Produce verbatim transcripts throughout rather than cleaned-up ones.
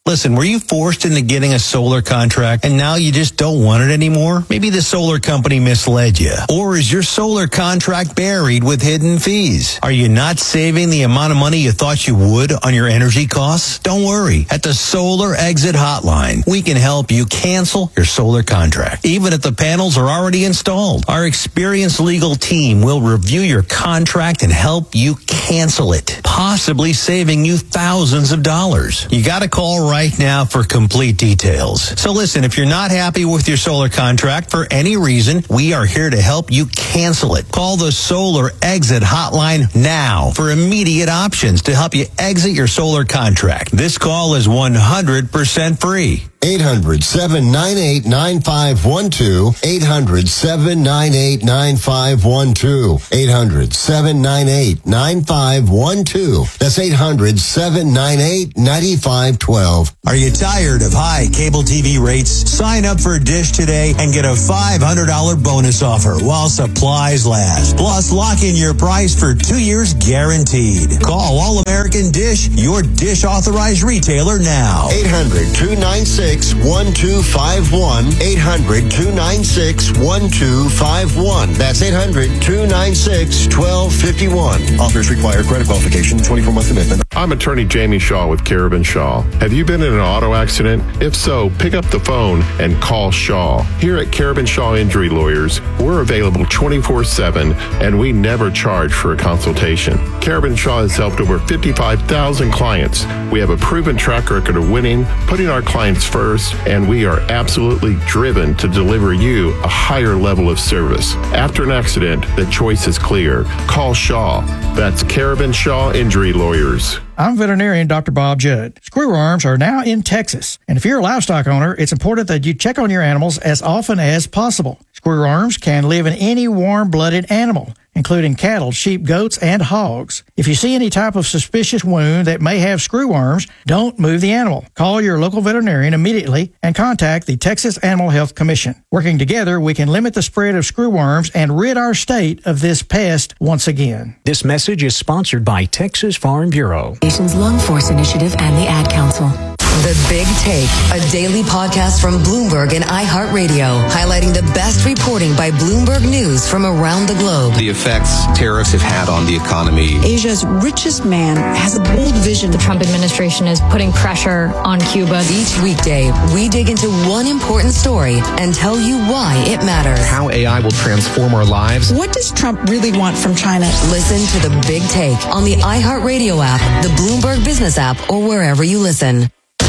Listen, were you forced into getting a solar contract and now you just don't want it anymore? Maybe the solar company misled you. Or is your solar contract buried with hidden fees? Are you not saving the amount of money you thought you would on your energy costs? Don't worry. At the Solar Exit Hotline, we can help you cancel your solar contract, even if the panels are already installed. Our experienced legal team will review your contract and help you cancel it, possibly saving you thousands of dollars. You got to call right right now for complete details. So listen, if you're not happy with your solar contract for any reason, we are here to help you cancel it. Call the Solar Exit Hotline now for immediate options to help you exit your solar contract. This call is one hundred percent free. eight hundred, seven nine eight, nine five one two. eight hundred, seven nine eight, nine five one two. eight hundred, seven nine eight, nine five one two. That's eight hundred, seven nine eight, nine five one two. Are you tired of high cable T V rates? Sign up for Dish today and get a five hundred dollars bonus offer while supplies last. Plus, lock in your price for two years guaranteed. Call All American Dish, your Dish authorized retailer now. eight hundred, two nine six, one two five one. eight hundred, two nine six, one two five one. That's eight hundred, two nine six, one two five one. Offers require credit qualification, twenty-four month commitment. I'm attorney Jamie Shaw with Carabin Shaw. Have you been in an auto accident? If so, pick up the phone and call Shaw. Here at Carabin Shaw Injury Lawyers, we're available twenty-four seven and we never charge for a consultation. Carabin Shaw has helped over fifty-five thousand clients. We have a proven track record of winning, putting our clients first, and we are absolutely driven to deliver you a higher level of service. After an accident, the choice is clear. Call Shaw. That's Carabin Shaw Injury Lawyers. I'm veterinarian Doctor Bob Judd. Screwworms are now in Texas, and if you're a livestock owner, it's important that you check on your animals as often as possible. Screwworms can live in any warm-blooded animal, including cattle, sheep, goats, and hogs. If you see any type of suspicious wound that may have screwworms, don't move the animal. Call your local veterinarian immediately and contact the Texas Animal Health Commission. Working together, we can limit the spread of screwworms and rid our state of this pest once again. This message is sponsored by Texas Farm Bureau, Nation's Lung Force Initiative, and the Ad Council. The Big Take, a daily podcast from Bloomberg and iHeartRadio, highlighting the best reporting by Bloomberg News from around the globe. The effects tariffs have had on the economy. Asia's richest man has a bold vision. The Trump administration is putting pressure on Cuba. Each weekday, we dig into one important story and tell you why it matters. How A I will transform our lives. What does Trump really want from China? Listen to The Big Take on the iHeartRadio app, the Bloomberg Business app, or wherever you listen.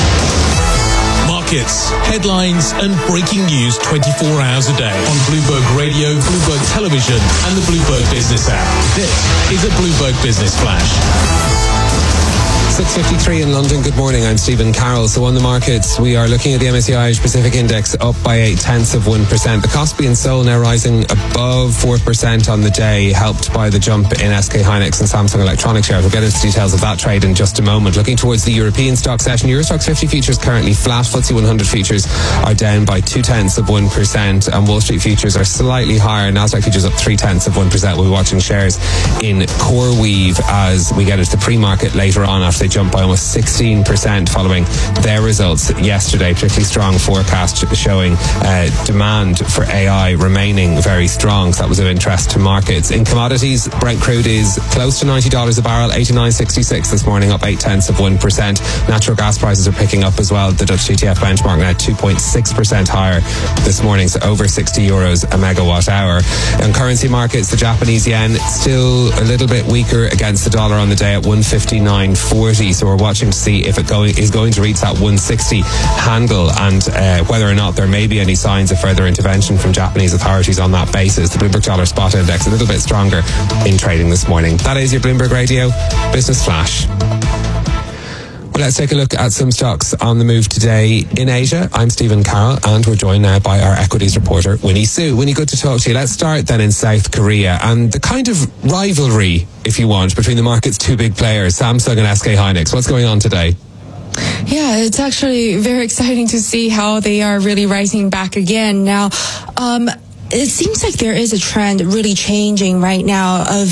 Markets, headlines, and breaking news twenty-four hours a day on Bloomberg Radio, Bloomberg Television, and the Bloomberg Business app. This is a Bloomberg Business Flash. six fifty-three in London. Good morning. I'm Stephen Carroll. So on the markets, we are looking at the M S C I Irish Pacific Index up by eight tenths of one percent. The Kospi and Seoul now rising above four percent on the day, helped by the jump in S K Hynix and Samsung Electronics shares. We'll get into details of that trade in just a moment. Looking towards the European stock session, Eurostoxx fifty futures currently flat. F T S E one hundred futures are down by two tenths of one percent, and Wall Street futures are slightly higher. Nasdaq futures up three tenths of one percent. We'll be watching shares in CoreWeave as we get into the pre-market later on, after they jumped by almost sixteen percent following their results yesterday. Particularly strong forecast showing uh, demand for A I remaining very strong, so that was of interest to markets. In commodities, Brent crude is close to ninety dollars a barrel, eighty-nine sixty-six this morning, up eight tenths of one percent. Natural gas prices are picking up as well. The Dutch T T F benchmark now two point six percent higher this morning, so over sixty euros a megawatt hour. In currency markets, the Japanese yen still a little bit weaker against the dollar on the day at one fifty-nine forty. So we're watching to see if it going, is going to reach that one sixty handle, and uh, whether or not there may be any signs of further intervention from Japanese authorities on that basis. The Bloomberg Dollar Spot Index a little bit stronger in trading this morning. That is your Bloomberg Radio Business Flash. Well, let's take a look at some stocks on the move today in Asia. I'm Stephen Carroll, and we're joined now by our equities reporter, Winnie Su. Winnie, good to talk to you. Let's start then in South Korea and the kind of rivalry, if you want, between the market's two big players, Samsung and S K Hynix. What's going on today? Yeah, it's actually very exciting to see how they are really rising back again. Now, um, it seems like there is a trend really changing right now of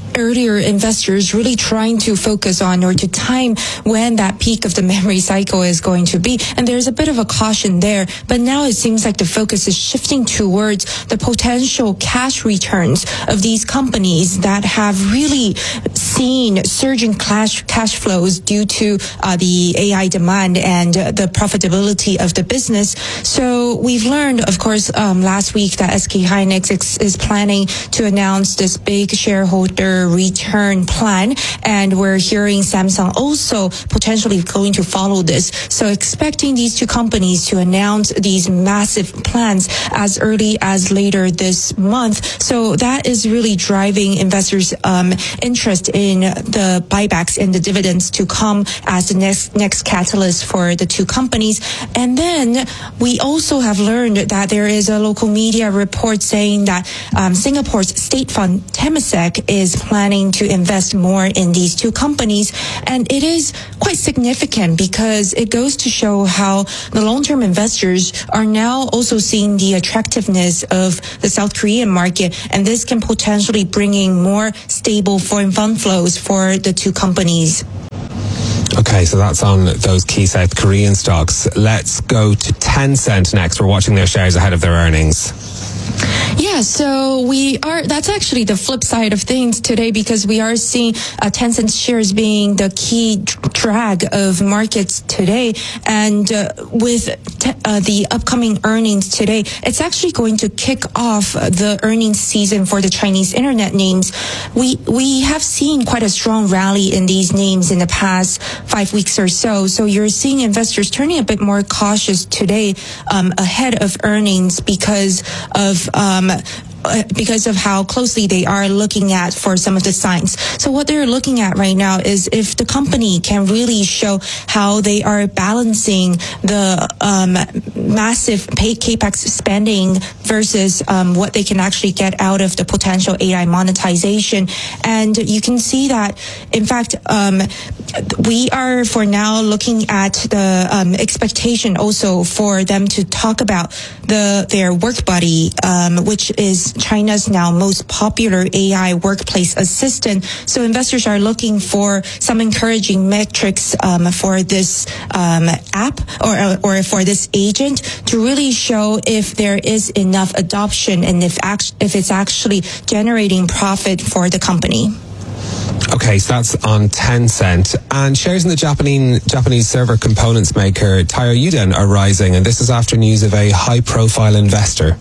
earlier investors really trying to focus on or to time when that peak of the memory cycle is going to be. And there's a bit of a caution there. But now it seems like the focus is shifting towards the potential cash returns of these companies that have really seen surging cash, cash flows due to uh, the A I demand and uh, the profitability of the business. So we've learned, of course, um, last week that S K Hynix is, is planning to announce this big shareholder return plan, and we're hearing Samsung also potentially going to follow this. So expecting these two companies to announce these massive plans as early as later this month. So that is really driving investors' um, interest in the buybacks and the dividends to come as the next next catalyst for the two companies. And then we also have learned that there is a local media report saying that um, Singapore's state fund Temasek is planning to invest more in these two companies. And it is quite significant because it goes to show how the long-term investors are now also seeing the attractiveness of the South Korean market. And this can potentially bring in more stable foreign fund flows for the two companies. Okay, so that's on those key South Korean stocks. Let's go to Tencent next. We're watching their shares ahead of their earnings. Yeah, so we are, that's actually the flip side of things today, because we are seeing uh, Tencent shares being the key drag of markets today. And uh, with te- uh, the upcoming earnings today, it's actually going to kick off the earnings season for the Chinese internet names. We, we have seen quite a strong rally in these names in the past five weeks or so. So you're seeing investors turning a bit more cautious today um, ahead of earnings because of um, because of how closely they are looking at for some of the signs. So what they're looking at right now is if the company can really show how they are balancing the um, massive pay capex spending versus um, what they can actually get out of the potential A I monetization. And you can see that, in fact, um, we are for now looking at the um, expectation also for them to talk about the their WorkBuddy, um, which is China's now most popular A I workplace assistant. So investors are looking for some encouraging metrics um, for this um, app or or for this agent to really show if there is enough adoption and if act- if it's actually generating profit for the company. Okay, so that's on Tencent. And shares in the Japanese Japanese server components maker Taiyo Yuden are rising, and this is after news of a high-profile investor.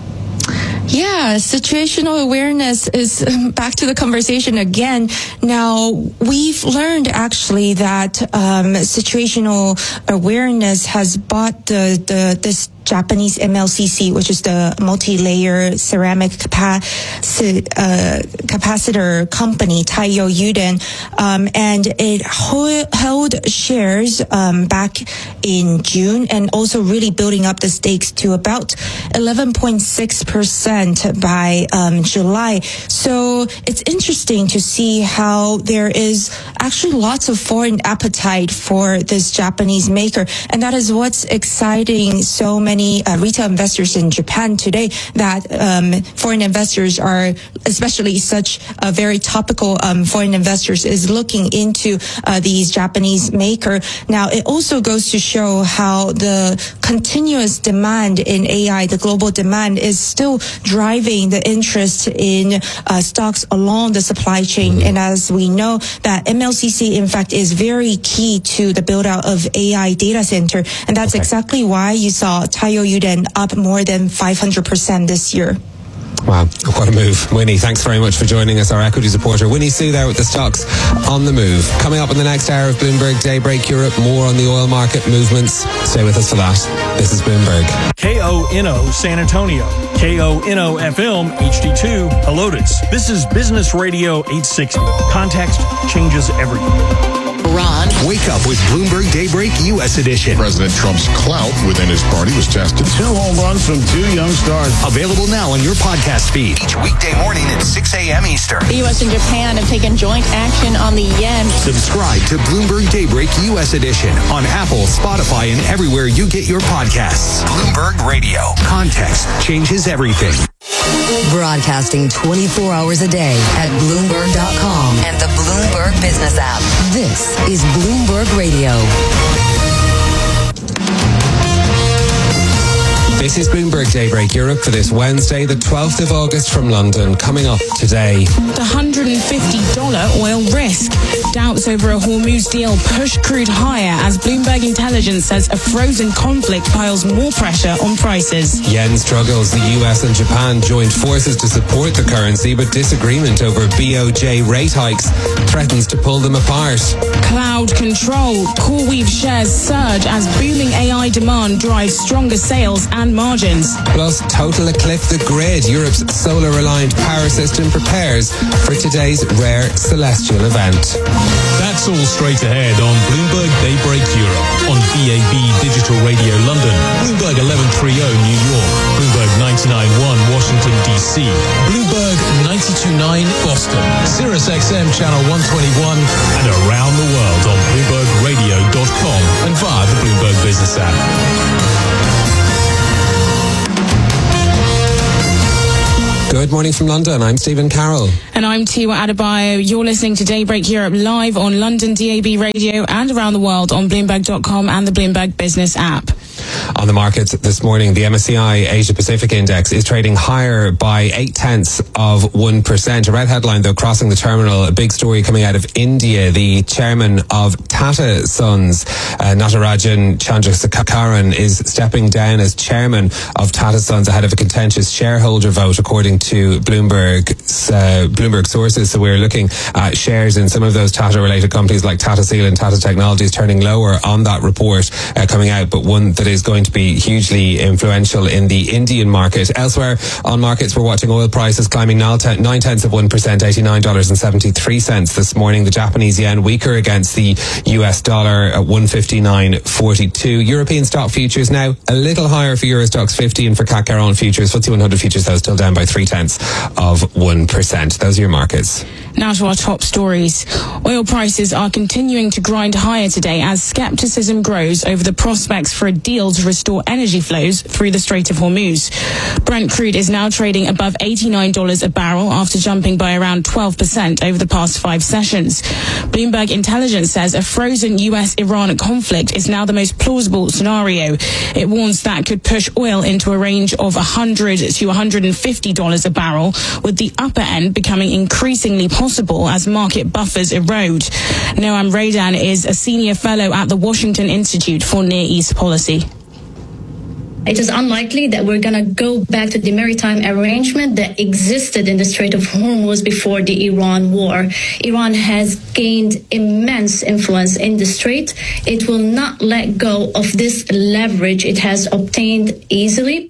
Yeah, situational awareness is back to the conversation again. Now, we've learned actually that um, situational awareness has bought the, the this Japanese M L C C, which is the multi-layer ceramic capaci- uh, capacitor company, Taiyo Yuden, um, and it ho- held shares um, back in June and also really building up the stakes to about eleven point six percent by um, July. So it's interesting to see how there is actually lots of foreign appetite for this Japanese maker, and that is what's exciting so many Many uh, retail investors in Japan today, that um, foreign investors are, especially such a very topical um, foreign investors, is looking into uh, these Japanese maker. Now, it also goes to show how the continuous demand in A I, the global demand, is still driving the interest in uh, stocks along the supply chain. Mm-hmm. And as we know, that M L C C, in fact, is very key to the build out of A I data center. And that's okay. exactly why you saw Taiyo Yuden up more than five hundred percent this year. Wow, what a move. Winnie, thanks very much for joining us, our equities reporter. Winnie Su there with the stocks on the move. Coming up in the next hour of Bloomberg Daybreak Europe, more on the oil market movements. Stay with us for that. This is Bloomberg. K O N O San Antonio, K O N O F M H D two Helotes. This is Business Radio eight sixty. Context changes everything. Ron. Wake up with Bloomberg Daybreak U S edition. President Trump's clout within his party was tested. Two home runs from two young stars. Available now on your podcast feed. Each weekday morning at six a.m. Eastern. The U S and Japan have taken joint action on the yen. Subscribe to Bloomberg Daybreak U S edition on Apple, Spotify, and everywhere you get your podcasts. Bloomberg Radio. Context changes everything. Broadcasting twenty-four hours a day at Bloomberg dot com and the Bloomberg Business app. This is Bloomberg Radio. This is Bloomberg Daybreak Europe for this Wednesday, the twelfth of August from London. Coming up today. The one hundred fifty dollars oil risk. Doubts over a Hormuz deal push crude higher as Bloomberg Intelligence says a frozen conflict piles more pressure on prices. Yen struggles. The U S and Japan joined forces to support the currency, but disagreement over B O J rate hikes threatens to pull them apart. Cloud control. CoreWeave shares surge as booming A I demand drives stronger sales and margins. Plus, Total eclipse the grid. Europe's solar-reliant power system prepares for today's rare celestial event. That's all straight ahead on Bloomberg Daybreak Europe, on B A B Digital Radio London, Bloomberg eleven thirty New York, Bloomberg ninety-nine point one Washington, D C, Bloomberg ninety-two point nine Boston, Sirius X M Channel one twenty-one, and around the world on Bloomberg Radio dot com and via the Bloomberg Business app. Good morning from London. I'm Stephen Carroll. And I'm Tiwa Adebayo. You're listening to Daybreak Europe live on London D A B Radio and around the world on Bloomberg dot com and the Bloomberg Business app. On the markets this morning, the M S C I Asia Pacific Index is trading higher by eight tenths of one percent. A red headline, though, crossing the terminal. A big story coming out of India. The chairman of Tata Sons, uh, Natarajan Chandrasekaran, is stepping down as chairman of Tata Sons ahead of a contentious shareholder vote, according to Bloomberg's, uh, Bloomberg sources. So we're looking at shares in some of those Tata-related companies like Tata Steel and Tata Technologies turning lower on that report uh, coming out, but one that is going to be hugely influential in the Indian market. Elsewhere on markets, we're watching oil prices climbing nine tenths of one percent, eighty-nine dollars and seventy-three cents this morning. The Japanese yen weaker against the U S dollar at one fifty-nine forty-two. European stock futures now a little higher for Euro Stoxx fifty and for C A C Caron futures. F T S E one hundred futures, though, still down by three tenths of one percent. Those are your markets. Now to our top stories. Oil prices are continuing to grind higher today as skepticism grows over the prospects for a deal to restore energy flows through the Strait of Hormuz. Brent crude is now trading above eighty-nine dollars a barrel after jumping by around twelve percent over the past five sessions. Bloomberg Intelligence says a frozen U S Iran conflict is now the most plausible scenario. It warns that could push oil into a range of one hundred to one hundred fifty dollars a barrel, with the upper end becoming increasingly possible as market buffers erode. Noam Raydan is a senior fellow at the Washington Institute for Near East Policy. It is unlikely that we're going to go back to the maritime arrangement that existed in the Strait of Hormuz before the Iran war. Iran has gained immense influence in the strait. It will not let go of this leverage it has obtained easily.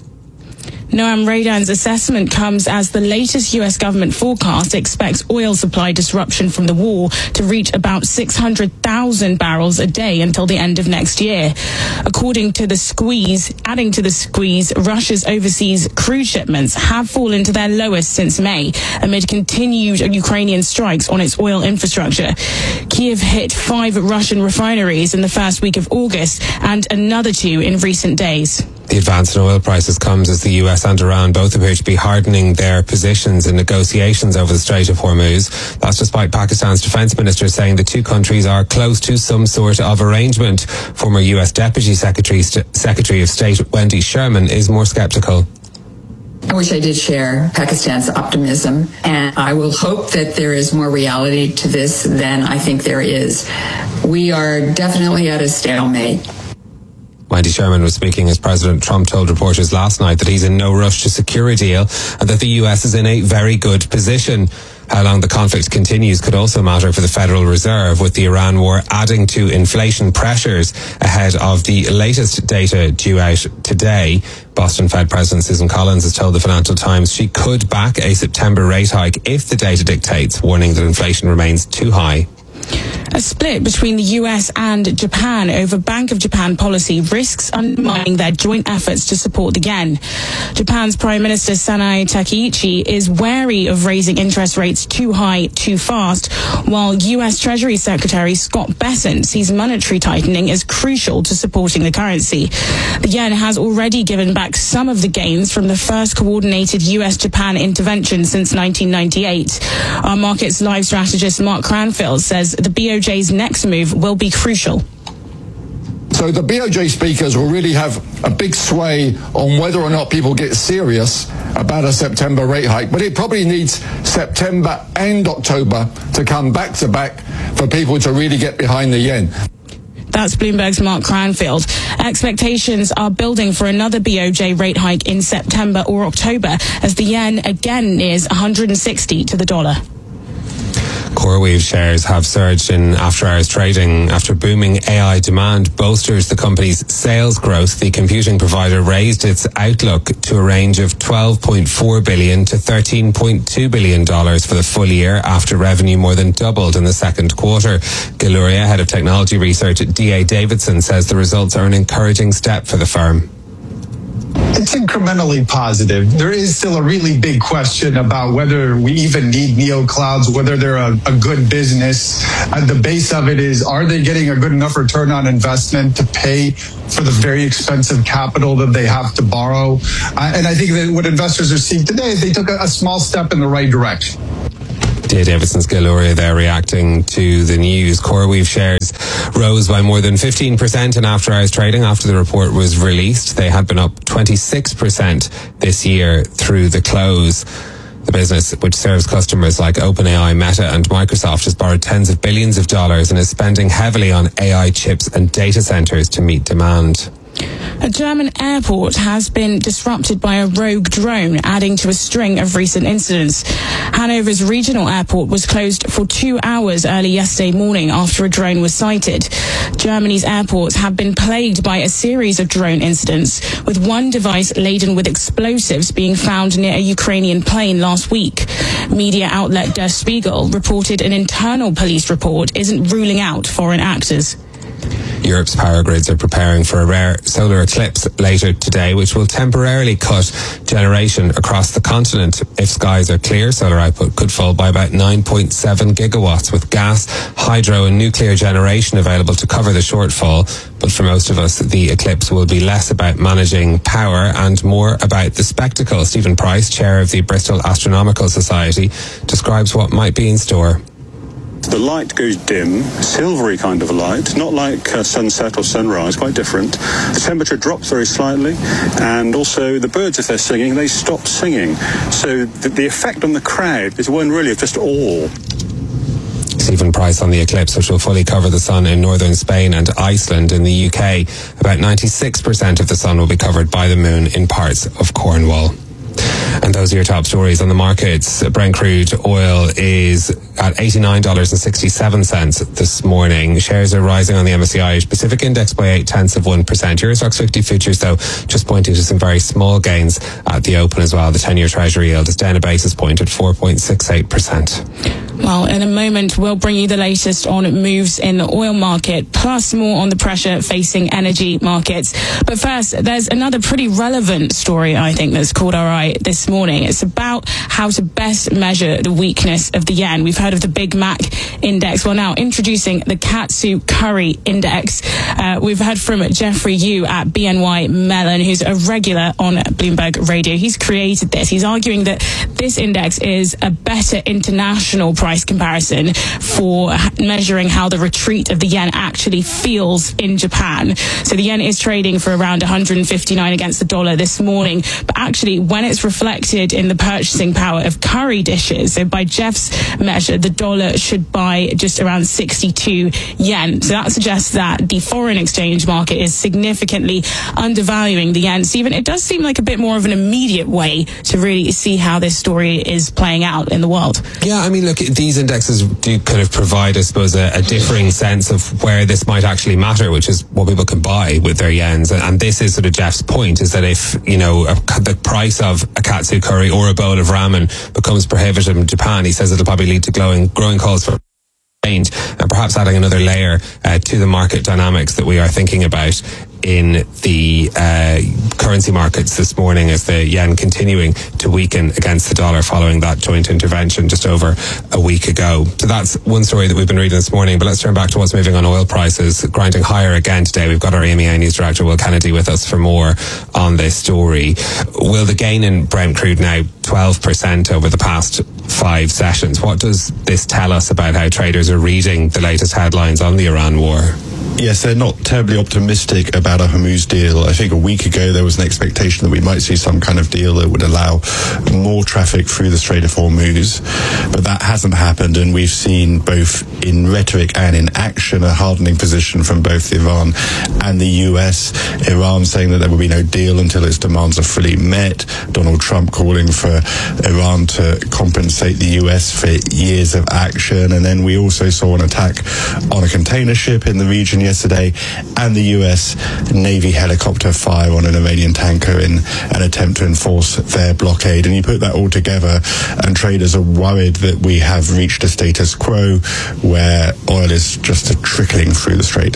Noam Raydan's assessment comes as the latest U S government forecast expects oil supply disruption from the war to reach about six hundred thousand barrels a day until the end of next year. According to the squeeze, adding to the squeeze, Russia's overseas crude shipments have fallen to their lowest since May amid continued Ukrainian strikes on its oil infrastructure. Kyiv hit five Russian refineries in the first week of August and another two in recent days. The advance in oil prices comes as the U S and Iran both appear to be hardening their positions in negotiations over the Strait of Hormuz. That's despite Pakistan's defense minister saying the two countries are close to some sort of arrangement. Former U S Deputy Secretary, Secretary of State Wendy Sherman is more skeptical. I wish I did share Pakistan's optimism, and I will hope that there is more reality to this than I think there is. We are definitely at a stalemate. Wendy Sherman was speaking as President Trump told reporters last night that he's in no rush to secure a deal and that the U S is in a very good position. How long the conflict continues could also matter for the Federal Reserve, with the Iran war adding to inflation pressures ahead of the latest data due out today. Boston Fed President Susan Collins has told the Financial Times she could back a September rate hike if the data dictates, warning that inflation remains too high. A split between the U S and Japan over Bank of Japan policy risks undermining their joint efforts to support the yen. Japan's Prime Minister Sanae Takaichi is wary of raising interest rates too high too fast, while U S Treasury Secretary Scott Bessent sees monetary tightening as crucial to supporting the currency. The yen has already given back some of the gains from the first coordinated U S-Japan intervention since nineteen ninety-eight. Our Markets Live strategist Mark Cranfield says the B O J's next move will be crucial. So the B O J speakers will really have a big sway on whether or not people get serious about a September rate hike. But it probably needs September and October to come back to back for people to really get behind the yen. That's Bloomberg's Mark Cranfield. Expectations are building for another B O J rate hike in September or October as the yen again nears one hundred sixty to the dollar. CoreWeave shares have surged in after-hours trading after booming A I demand bolsters the company's sales growth. The computing provider raised its outlook to a range of twelve point four billion dollars to thirteen point two billion dollars for the full year after revenue more than doubled in the second quarter. Galuria, head of technology research at D A Davidson, says the results are an encouraging step for the firm. It's incrementally positive. There is still a really big question about whether we even need neoclouds, whether they're a, a good business. At the base of it is, are they getting a good enough return on investment to pay for the very expensive capital that they have to borrow? Uh, and I think that what investors are seeing today is they took a, a small step in the right direction. D A Davidson's Galuria there reacting to the news. CoreWeave shares rose by more than fifteen percent in after-hours trading after the report was released. They had been up twenty-six percent this year through the close. The business, which serves customers like OpenAI, Meta and Microsoft, has borrowed tens of billions of dollars and is spending heavily on A I chips and data centers to meet demand. A German airport has been disrupted by a rogue drone, adding to a string of recent incidents. Hanover's regional airport was closed for two hours early yesterday morning after a drone was sighted. Germany's airports have been plagued by a series of drone incidents, with one device laden with explosives being found near a Ukrainian plane last week. Media outlet Der Spiegel reported an internal police report isn't ruling out foreign actors. Europe's power grids are preparing for a rare solar eclipse later today, which will temporarily cut generation across the continent. If skies are clear, solar output could fall by about nine point seven gigawatts, with gas, hydro and nuclear generation available to cover the shortfall. But for most of us, the eclipse will be less about managing power and more about the spectacle. Stephen Price, chair of the Bristol Astronomical Society, describes what might be in store. The light goes dim, silvery kind of a light, not like uh, sunset or sunrise, quite different. The temperature drops very slightly, and also the birds, if they're singing, they stop singing. So the, the effect on the crowd is one really of just awe. Stephen Price on the eclipse, which will fully cover the sun in northern Spain and Iceland. In the U K, about ninety-six percent of the sun will be covered by the moon in parts of Cornwall. And those are your top stories on the markets. Brent crude oil is at eighty-nine dollars and sixty-seven cents this morning. Shares are rising on the M S C I Pacific Index by eight tenths of one percent. Eurostoxx fifty futures, though, just pointing to some very small gains at the open as well. The ten-year Treasury yield is down a basis point at four point six eight percent. Well, in a moment, we'll bring you the latest on moves in the oil market, plus more on the pressure facing energy markets. But first, there's another pretty relevant story, I think, that's caught our eye this morning. It's about how to best measure the weakness of the yen. We've heard of the Big Mac Index. Well, now, introducing the Katsu Curry Index. Uh, we've heard from Jeffrey Yu at B N Y Mellon, who's a regular on Bloomberg Radio. He's created this. He's arguing that this index is a better international price comparison for measuring how the retreat of the yen actually feels in Japan. So the yen is trading for around one hundred fifty-nine against the dollar this morning, but actually when it's reflected in the purchasing power of curry dishes, so by Jeff's measure, the dollar should buy just around sixty-two yen. So that suggests that the foreign exchange market is significantly undervaluing the yen. Stephen, it does seem like a bit more of an immediate way to really see how this story is playing out in the world. Yeah, I mean, look, these indexes do kind of provide, I suppose, a, a differing sense of where this might actually matter, which is what people can buy with their yens. And, and this is sort of Jeff's point, is that if, you know, a, the price of a katsu curry or a bowl of ramen becomes prohibitive in Japan, he says it'll probably lead to glowing, growing calls for and perhaps adding another layer uh, to the market dynamics that we are thinking about in the uh, currency markets this morning, as the yen continuing to weaken against the dollar following that joint intervention just over a week ago. So that's one story that we've been reading this morning, but let's turn back to what's moving on oil prices, grinding higher again today. We've got our A M E I News Director Will Kennedy with us for more on this story. Will, the gain in Brent crude now twelve percent over the past five sessions. What does this tell us about how traders are reading the latest headlines on the Iran war? Yes, they're not terribly optimistic about a Hormuz deal. I think a week ago there was an expectation that we might see some kind of deal that would allow more traffic through the Strait of Hormuz, but that hasn't happened, and we've seen both in rhetoric and in action a hardening position from both Iran and the U S. Iran saying that there will be no deal until its demands are fully met. Donald Trump calling for Iran to compensate the U S for years of action, and then we also saw an attack on a container ship in the region yesterday, and the U S Navy helicopter fire on an Iranian tanker in an attempt to enforce their blockade. And you put that all together, and traders are worried that we have reached a status quo where oil is just a trickling through the strait.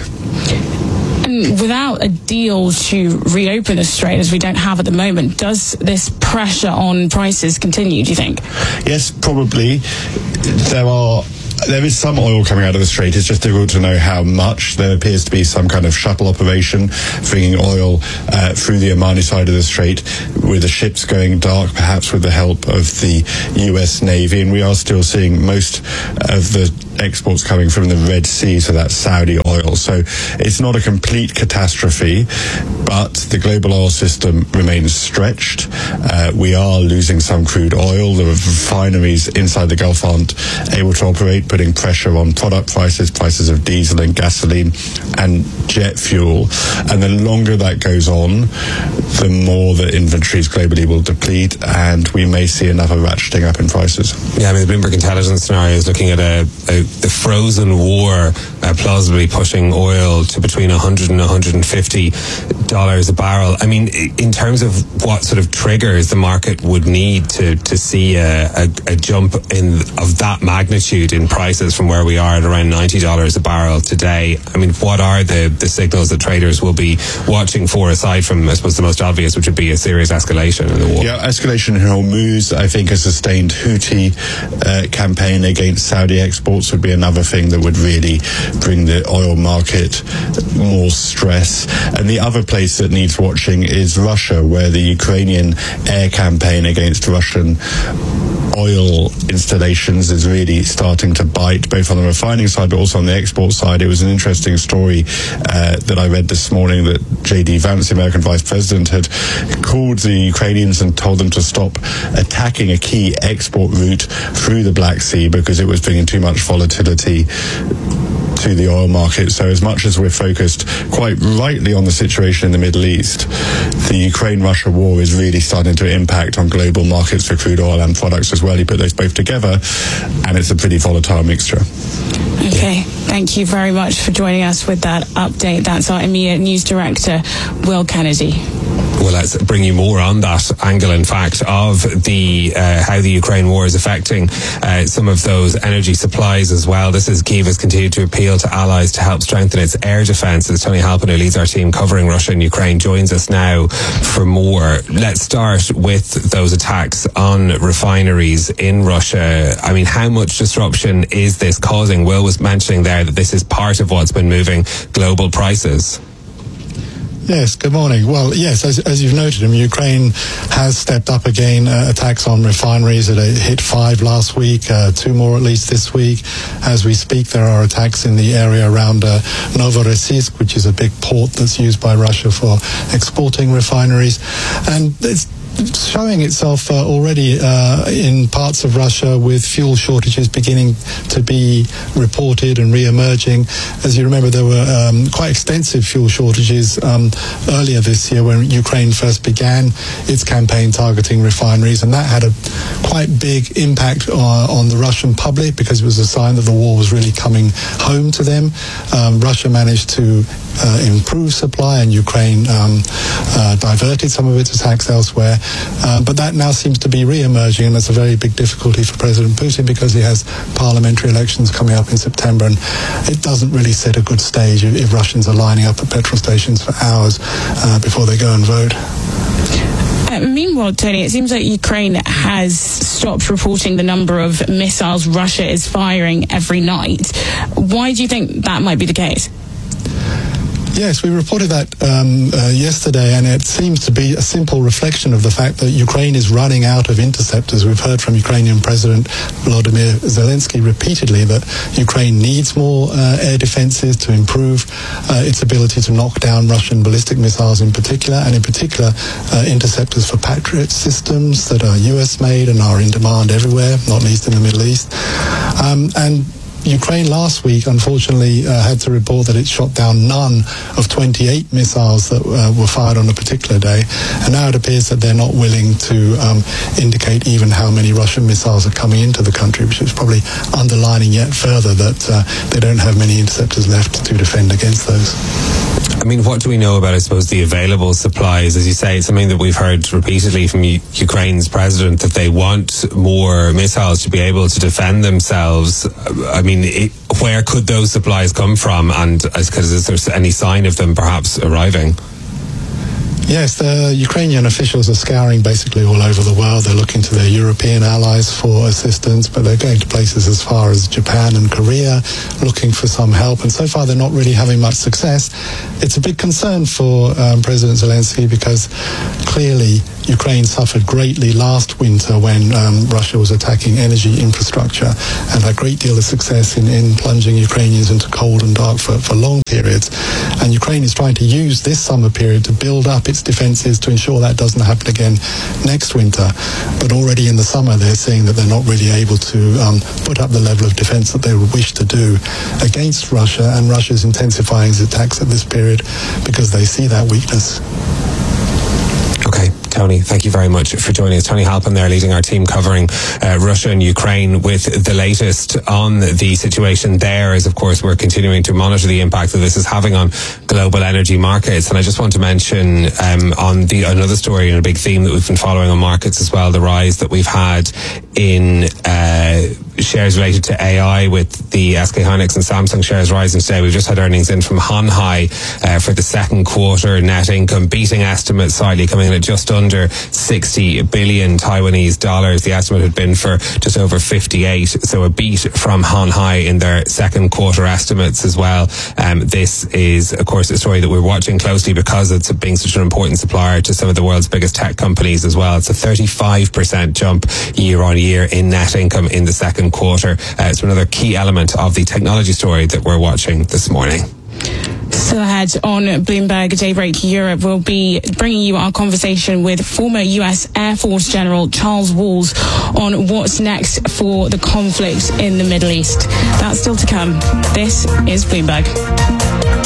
And without a deal to reopen the strait, as we don't have at the moment, does this pressure on prices continue, do you think? Yes, probably. There are There is some oil coming out of the strait. It's just difficult to know how much. There appears to be some kind of shuttle operation bringing oil uh, through the Omani side of the strait, with the ships going dark, perhaps with the help of the U S Navy. And we are still seeing most of the exports coming from the Red Sea, so that's Saudi oil. So it's not a complete catastrophe, but the global oil system remains stretched. Uh, we are losing some crude oil. The refineries inside the Gulf aren't able to operate, putting pressure on product prices, prices of diesel and gasoline and jet fuel. And the longer that goes on, the more the inventories globally will deplete, and we may see another ratcheting up in prices. Yeah, I mean, the Bloomberg Intelligence scenario is looking at a, a the frozen war uh, plausibly pushing oil to between one hundred and one hundred fifty dollars a barrel. I mean, in terms of what sort of triggers the market would need to, to see a, a, a jump in of that magnitude in prices from where we are at around ninety dollars a barrel today, I mean, what are the, the signals that traders will be watching for, aside from, I suppose, the most obvious, which would be a serious escalation in the war? Yeah, escalation in Hormuz. I think a sustained Houthi uh, campaign against Saudi exports would be another thing that would really bring the oil market more stress. And the other place that needs watching is Russia, where the Ukrainian air campaign against Russian oil installations is really starting to bite, both on the refining side but also on the export side. It was an interesting story uh, that I read this morning that J D Vance, the American vice president, had called the Ukrainians and told them to stop attacking a key export route through the Black Sea because it was bringing too much volatility to the oil market. So as much as we're focused quite rightly on the situation in the Middle East, the Ukraine-Russia war is really starting to impact on global markets for crude oil and products as well. You put those both together and it's a pretty volatile mixture. Okay, thank you very much for joining us with that update. That's our E M E A News Director, Will Kennedy. Well, let's bring you more on that angle, in fact, of the uh, how the Ukraine war is affecting uh, some of those energy supplies as well. This is Kyiv has continued to appeal to allies to help strengthen its air defence. As Tony Halpin, who leads our team covering Russia and Ukraine, joins us now for more. Let's start with those attacks on refineries in Russia. I mean, how much disruption is this causing? Will was mentioning there that this is part of what's been moving global prices. Yes, good morning. Well, yes, as, as you've noted, I mean, Ukraine has stepped up again, uh, attacks on refineries. It hit five last week, uh, two more at least this week. As we speak, there are attacks in the area around uh, Novorossiysk, which is a big port that's used by Russia for exporting refineries. And it's showing itself uh, already uh, in parts of Russia, with fuel shortages beginning to be reported and re-emerging. As you remember, there were um, quite extensive fuel shortages um, earlier this year when Ukraine first began its campaign targeting refineries, and that had a quite big impact uh, on the Russian public because it was a sign that the war was really coming home to them. Um, Russia managed to uh, improved supply, and Ukraine um, uh, diverted some of its attacks elsewhere. Uh, but that now seems to be re-emerging, and that's a very big difficulty for President Putin because he has parliamentary elections coming up in September, and it doesn't really set a good stage if, if Russians are lining up at petrol stations for hours uh, before they go and vote. Uh, meanwhile, Tony, it seems like Ukraine has stopped reporting the number of missiles Russia is firing every night. Why do you think that might be the case? Yes, we reported that um, uh, yesterday, and it seems to be a simple reflection of the fact that Ukraine is running out of interceptors. We've heard from Ukrainian President Volodymyr Zelensky repeatedly that Ukraine needs more uh, air defenses to improve uh, its ability to knock down Russian ballistic missiles in particular, and in particular uh, interceptors for Patriot systems that are U S made and are in demand everywhere, not least in the Middle East. Um, and Ukraine last week, unfortunately, uh, had to report that it shot down none of twenty-eight missiles that uh, were fired on a particular day. And now it appears that they're not willing to um, indicate even how many Russian missiles are coming into the country, which is probably underlining yet further that uh, they don't have many interceptors left to defend against those. I mean, what do we know about, I suppose, the available supplies? As you say, it's something that we've heard repeatedly from U- Ukraine's president, that they want more missiles to be able to defend themselves. I mean, it, where could those supplies come from? And is there any sign of them perhaps arriving? Yes, the Ukrainian officials are scouring basically all over the world. They're looking to their European allies for assistance, but they're going to places as far as Japan and Korea, looking for some help. And so far, they're not really having much success. It's a big concern for um, President Zelensky because clearly Ukraine suffered greatly last winter when um, Russia was attacking energy infrastructure and had a great deal of success in, in plunging Ukrainians into cold and dark for, for long periods. And Ukraine is trying to use this summer period to build up its defenses to ensure that doesn't happen again next winter. But already in the summer, they're saying that they're not really able to um, put up the level of defense that they would wish to do against Russia, and Russia's intensifying its attacks at this period because they see that weakness. Okay, Tony, thank you very much for joining us. Tony Halpin there, leading our team covering uh, Russia and Ukraine with the latest on the situation there, as of course we're continuing to monitor the impact that this is having on global energy markets. And I just want to mention um, on the another story and a big theme that we've been following on markets as well, the rise that we've had in uh, shares related to A I, with the S K Hynix and Samsung shares rising today. We've just had earnings in from Hanhai uh, for the second quarter, net income beating estimates slightly, coming in at just under sixty billion Taiwanese dollars. The estimate had been for just over fifty-eight, so a beat from Hanhai in their second quarter estimates as well. Um, this is, of course, a story that we're watching closely because it's being such an important supplier to some of the world's biggest tech companies as well. It's a thirty-five percent jump year on year in net income in the second quarter. Uh, it's another key element of the technology story that we're watching this morning. Still ahead on Bloomberg Daybreak Europe, we'll be bringing you our conversation with former U S Air Force General Charles Walls on what's next for the conflict in the Middle East. That's still to come. This is Bloomberg.